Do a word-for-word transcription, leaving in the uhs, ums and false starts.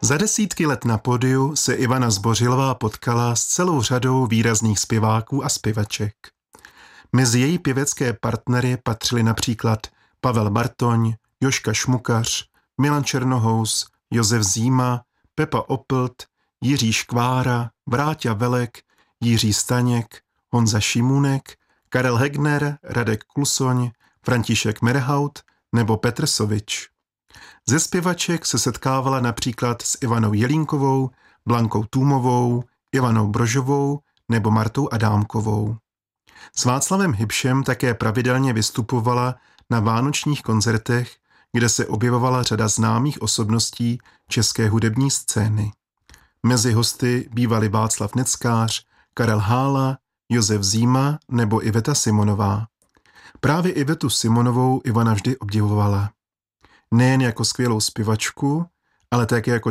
Za desítky let na pódiu se Ivana Zbořilová potkala s celou řadou výrazných zpěváků a zpěvaček. Mezi její pěvecké partnery patřili například Pavel Bartoň, Jožka Šmukař, Milan Černohous, Josef Zíma, Pepa Oppelt, Jiří Škvára, Vráťa Velek, Jiří Staněk, Honza Šimůnek, Karel Hegner, Radek Klusoň, František Merhaut nebo Petr Sovič. Ze zpěvaček se setkávala například s Ivanou Jelínkovou, Blankou Tůmovou, Ivanou Brožovou nebo Martou Adámkovou. S Václavem Hybšem také pravidelně vystupovala na vánočních koncertech, kde se objevovala řada známých osobností české hudební scény. Mezi hosty bývali Václav Neckář, Karel Hála, Josef Zíma nebo Iveta Simonová. Právě Ivetu Simonovou Ivana vždy obdivovala. Nejen jako skvělou zpěvačku, ale také jako